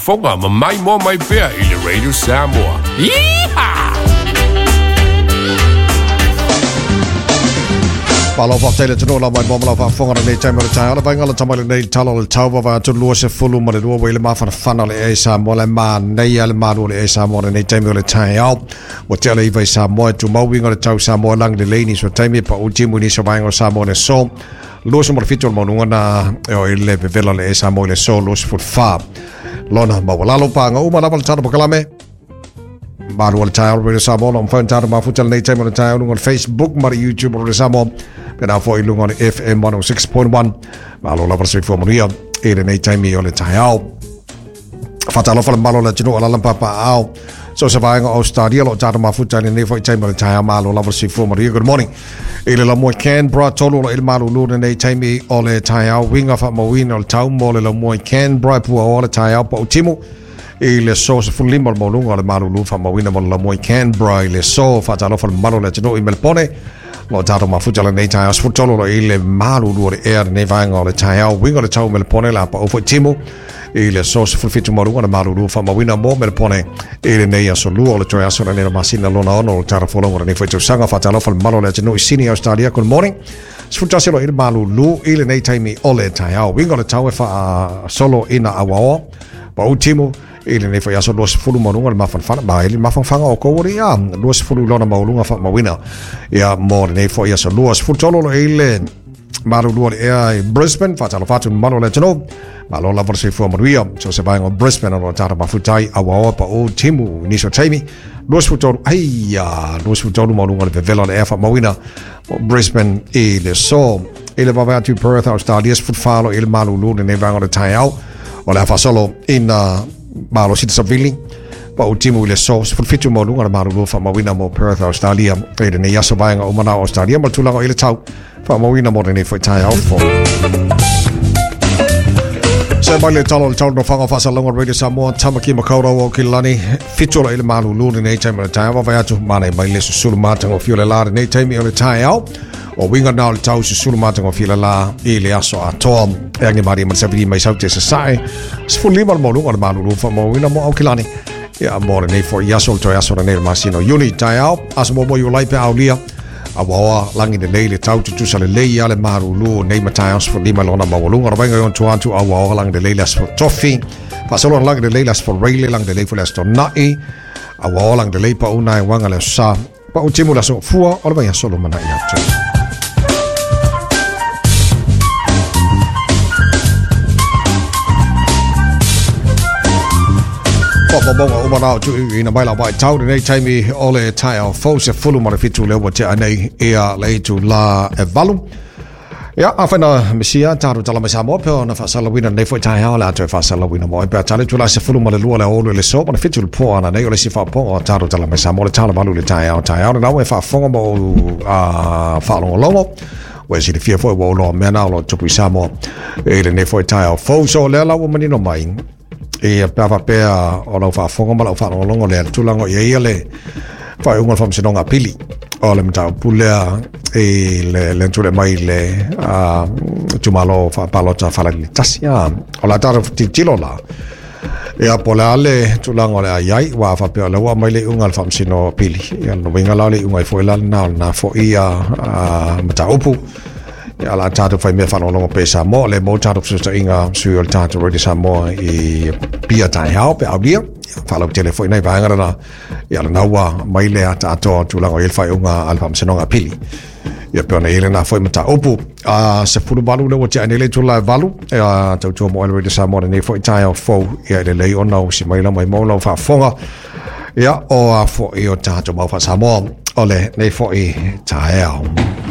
fonga ma mai mo mai pea i le Radio Samoa. Yeehaw! Palo fa tele tino la mai bomla fa fonga nei time le tai ala vanga la tamale nei talo le tau va tu lo se fulu ma le do we le ma fa fana le e sa mo le ma nei ale ma le e sa mo nei time le tai au o tele i vai sa mo tu mau winga le tau sa mo lang le leni so time pa u timu ni so vanga sa mo le so lo se mo fitu mo nunga na o ile pe vela le e sa mo le so lo se fu fa lona ma wala lo pa nga u ma la tano pa kalame Maru al tayo re sa mo on phone taro ma futal nei time on tayo on Facebook mar YouTube re sa mo pena foi lung on FM 106.1 malo la versi fo moria e nei time on tayo fatalo fa malo la tino ala lampa pa au so se vai o stadio lo taro ma futal nei foi time on tayo malo la versi fo moria good morning ele la mo Canberra tolo il malo lu nei time on tayo winga fa mo win al taw mo le mo Canberra pu o tayo po timo le so se fu limbo mo lungo le malu lu fa mo wina mo la mo Canberra le so fa talo fa malo le tino i Melbourne lo tato ma futa le nei tai as futolo lo ile malu lu le air ne vanga le tai au wingo le tau Melbourne la pa o fo timo le so se fu fitu mo lungo le malu lu fa mo wina mo Melbourne ile nei aso lu le toya so le masina lo na ono le taro fo lo ne fo tu sanga fa talo fa malo le tino i sini Australia good morning sfuta lo ile malu lu ile nei tai mi ole tai au wingo le tau fa solo ina awa pa o timo ele ne foi aso los fulu monunga le mafanfana ba ele mafanfanga o ko ria los fulu lona maulunga fa mawina ya mo ne foi aso los futolo ele maru lu e Brisbane fa talo fatu mano le tino malo la versi fo maria so se vai on Brisbane no tata ma futai awa pa o timu ni so taimi los futolo ai los futolo monunga le vela le fa mawina Brisbane ele so ele va tu Perth Australia futfalo ele malu lu ne va on tai au o la fa solo in malo sit savili pa ultimo le so fu fitu mo lunga malo lo fa mawina mo Perth Australia e ne yaso vai o mana Australia mo tulanga ile tau fa mawina mo ne foi tai out for se mai le talo no fanga fa salonga radio Samoa tamaki makaura o kilani fitu ile malo lo ne tai mo tai va atu mana mai le sulu mata o fiole la ne tai mi o tai out o winga na le tau sulu mata o fiole la ile aso atom e ange mari ma sabili mai saute se sai fu lima mo lunga malo lo fa mawina mo o kilani ya more nei for yasol to yasol nei masino uni taiao asmo mo yo lai pe aulia awa langi de nei le tau tu sale le ya le maru lu nei mataios for lima lona mo lunga venga on to antu awa langi de le las for toffee fa solo langi de le las for rail langi de le for las to nai awa langi de le pa una wanga le sa pa o timula so fua o venga solo mana ya tu bonga o mana tu ina mai la vai tau nei taimi ole tai au fo se fulu mara fitu le wate anei ea le tu la evalu ya afana mesia taru tala mesa mo pe na fa sala wina nei foi tai au la tu fa sala wina mo pe tale tu la se fulu mara lu le o le so mara fitu po ana nei ole si fa po taru tala mesa mo le tala balu le tai au na we fa fonga mo fa lo longo we si le fia foi wo lo mena lo tu pisa mo ele nei foi tai au fo so le la wo mani no mai e pava pea o la fa fonga mala fa longo le tulango ye le fa un fam sinonga pili o le mta pulea e le tule mai le tumalo fa palota fa la tasia o la tar tilo la e apola le tulango le ai wa fa pea la wa mai le un fam sino pili e no venga la le un foi la na fo ia mta opu ala tato fai me fano longo pesa mo le mo tato so inga su al tato redi samo e pia tai hao pe audio falo telefone nei vanga na ya na wa mai le ata to tu lango el fai unga al fam senonga pili ya pe na ele na foi mata opu se fulu balu le wote anele tu la balu to to mo redi samo nei foi tai fo ya le ono si mai la mai mo lo fa fonga ya o fo io tato mo fa samo ole nei foi tai